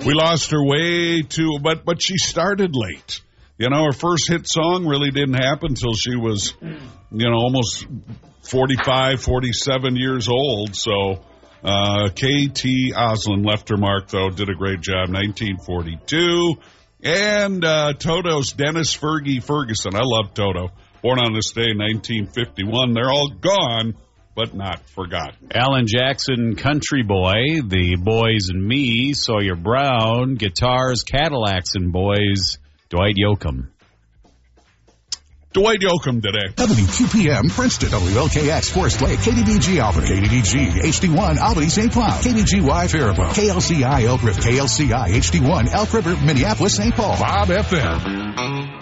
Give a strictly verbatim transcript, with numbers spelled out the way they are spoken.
We lost her way too, but but she started late. You know, her first hit song really didn't happen until she was, you know, almost forty-five, forty-seven years old. So uh, K T Oslin left her mark, though, did a great job. nineteen forty-two. And uh, Toto's Dennis Fergie Ferguson. I love Toto. Born on this day, nineteen fifty-one. They're all gone, but not forgotten. Alan Jackson, Country Boy, The Boys and Me, Sawyer Brown, Guitars, Cadillacs and Boys, Dwight Yoakam. Dwight Yoakam today. W Q P M, Princeton, W L K X, Forest Lake, K D B G Albany, K D B G, H D one, Albany, Saint Cloud, K B G Y, Faribault, K L C I, Elk River, K L C I, H D one, Elk River, Minneapolis, Saint Paul, Bob F M.